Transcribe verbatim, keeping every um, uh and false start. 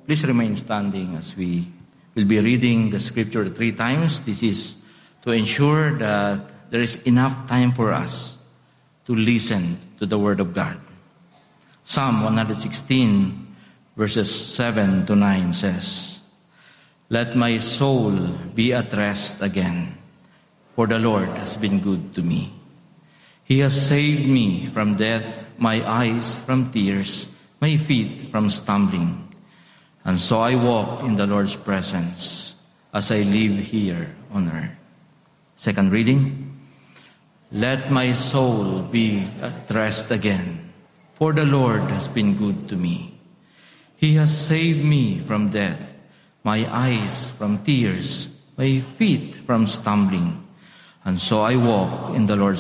Please remain standing as we will be reading the scripture three times. This is to ensure that there is enough time for us to listen to the Word of God. Psalm one sixteen, verses seven to nine says, "Let my soul be at rest again, for the Lord has been good to me. He has saved me from death, my eyes from tears, my feet from stumbling. And so I walk in the Lord's presence as I live here on earth." Second reading, "Let my soul be at rest again, for the Lord has been good to me. He has saved me from death, my eyes from tears, my feet from stumbling. And so I walk in the Lord's